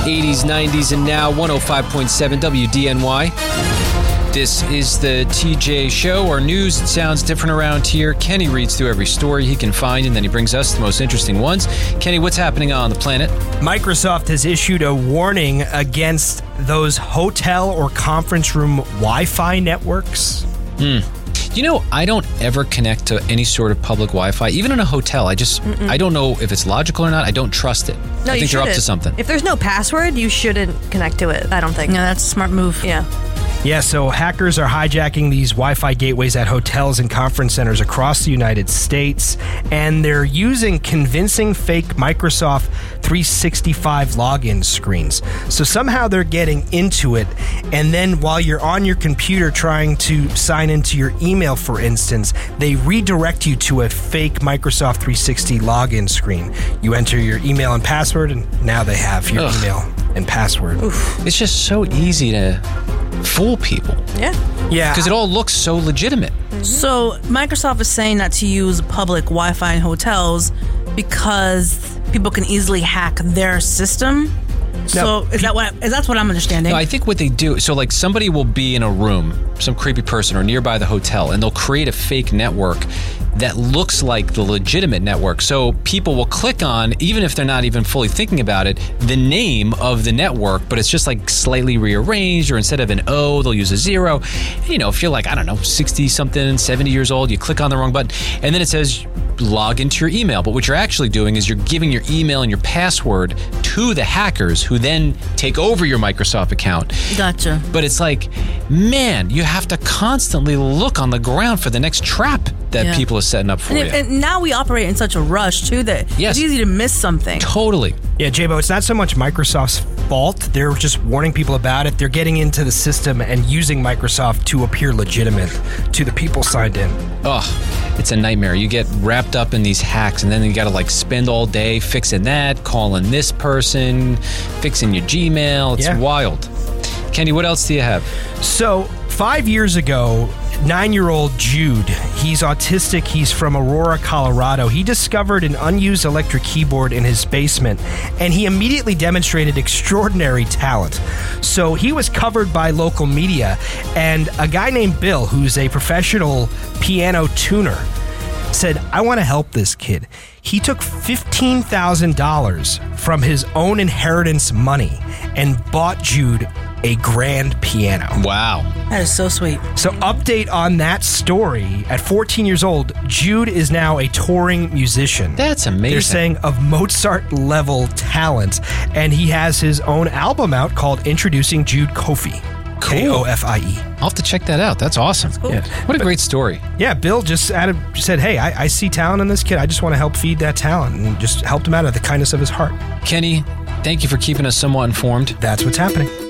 80s, 90s, and now 105.7 WDNY. This is the TJ Show. Our news sounds different around here. Kenny reads through every story he can find, and then he brings us the most interesting ones. Kenny, what's happening on the planet? Microsoft has issued a warning against those hotel or conference room Wi-Fi networks. You know, I don't ever connect to any sort of public Wi-Fi, even in a hotel. I don't know if it's logical or not. I don't trust it. No, I think they're up to something. If there's no password, you shouldn't connect to it, I don't think. No, that's a smart move. Yeah. Yeah, so hackers are hijacking these Wi-Fi gateways at hotels and conference centers across the United States, and they're using convincing fake Microsoft 365 login screens. So somehow they're getting into it, and then while you're on your computer trying to sign into your email, for instance, they redirect you to a fake Microsoft 360 login screen. You enter your email and password, and now they have your email and password. Oof. It's just so easy to fool people. Yeah. Because it all looks so legitimate. So Microsoft is saying not to use public Wi-Fi in hotels because people can easily hack their system. So that's what I'm understanding? No, I think what they do, so like somebody will be in a room, some creepy person or nearby the hotel, and they'll create a fake network that looks like the legitimate network. So people will click on, even if they're not even fully thinking about it, the name of the network, but it's just like slightly rearranged, or instead of an O, they'll use a 0. You know, if you're like, I don't know, 60 something, 70 years old, you click on the wrong button, and then it says log into your email. But what you're actually doing is you're giving your email and your password to the hackers, who then take over your Microsoft account. Gotcha. But it's like, man, you have to constantly look on the ground for the next trap that people are setting up for you. And now we operate in such a rush, too, that it's easy to miss something. Totally. Yeah, J-Bo, it's not so much Microsoft's fault. They're just warning people about it. They're getting into the system and using Microsoft to appear legitimate to the people signed in. Oh, it's a nightmare. You get wrapped up in these hacks, and then you got to like spend all day fixing that, calling this person, fixing your Gmail. It's wild. Kenny, what else do you have? So 5 years ago, 9-year-old Jude, he's autistic, he's from Aurora, Colorado. He discovered an unused electric keyboard in his basement, and he immediately demonstrated extraordinary talent. So he was covered by local media, and a guy named Bill, who's a professional piano tuner, said, I want to help this kid. He took $15,000 from his own inheritance money and bought Jude a grand piano. Wow. That is so sweet. So update on that story. At 14 years old, Jude is now a touring musician. That's amazing. They're saying of Mozart-level talent, and he has his own album out called Introducing Jude Kofi. Cool. K-O-F-I-E. I'll have to check that out. That's awesome. That's cool. Yeah. What a great story. Yeah, Bill just said, hey, I see talent in this kid. I just want to help feed that talent, and just helped him out of the kindness of his heart. Kenny, thank you for keeping us somewhat informed. That's what's happening.